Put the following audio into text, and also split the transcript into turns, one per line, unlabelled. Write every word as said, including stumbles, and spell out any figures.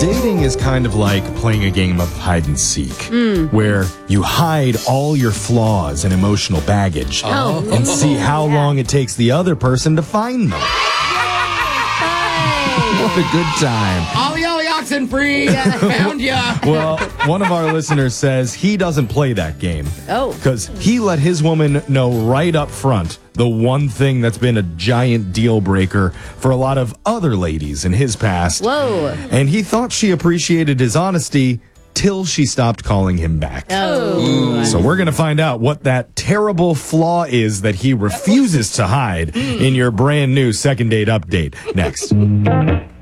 Dating is kind of like playing a game of hide and seek, mm. where you hide all your flaws and emotional baggage
oh.
and see how yeah. long it takes the other person to find them. What a good time.
Ollie, Ollie, oxen free. I found ya.
Well, one of our listeners says he doesn't play that game.
Oh.
Because he let his woman know right up front the one thing that's been a giant deal breaker for a lot of other ladies in his past.
Whoa.
And he thought she appreciated his honesty till she stopped calling him back.
Oh.
So we're going to find out what that terrible flaw is that he refuses to hide in your brand new second date update next.